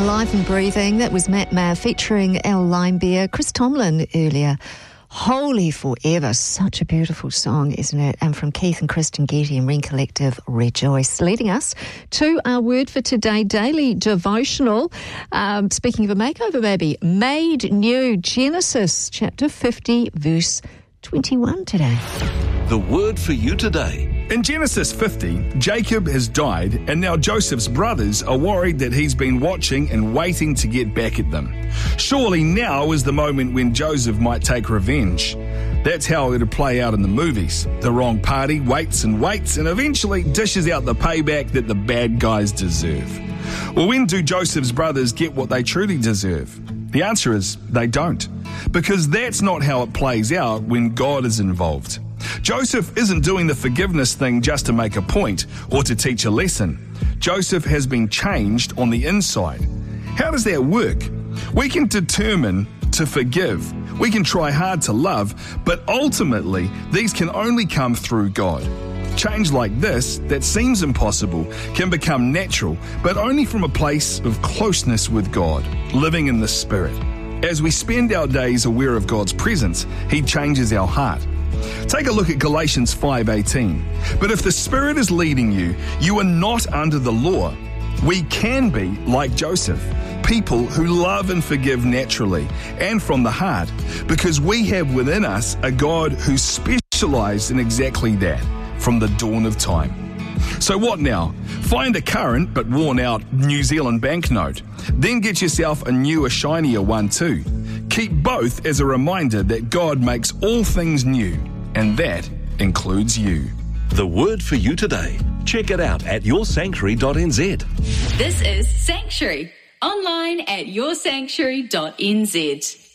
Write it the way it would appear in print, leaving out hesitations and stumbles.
Alive and Breathing. That was Matt Maher featuring Al Limebeer, Chris Tomlin earlier. Holy Forever, such a beautiful song, isn't it? And from Keith and Kristen Getty and Ring Collective, Rejoice. Leading us to our word for today, daily devotional. Speaking of a makeover, maybe, made new, Genesis chapter 50, verse 21 today. The word for you today. In Genesis 50, Jacob has died, and now Joseph's brothers are worried that he's been watching and waiting to get back at them. Surely now is the moment when Joseph might take revenge. That's how it'd play out in the movies. The wrong party waits and eventually dishes out the payback that the bad guys deserve. Well, when do Joseph's brothers get what they truly deserve? The answer is they don't, because that's not how it plays out when God is involved. Joseph isn't doing the forgiveness thing just to make a point or to teach a lesson. Joseph has been changed on the inside. How does that work? We can determine to forgive. We can try hard to love, but ultimately, these can only come through God. Change like this, that seems impossible, can become natural, but only from a place of closeness with God, living in the Spirit. As we spend our days aware of God's presence, He changes our heart. Take a look at Galatians 5:18. But if the Spirit is leading you, you are not under the law. We can be like Joseph, people who love and forgive naturally and from the heart, because we have within us a God who specialized in exactly that from the dawn of time. So what now? Find a current but worn out New Zealand banknote. Then get yourself a newer, shinier one too. Keep both as a reminder that God makes all things new, and that includes you. The word for you today. Check it out at yoursanctuary.nz. This is Sanctuary, online at yoursanctuary.nz.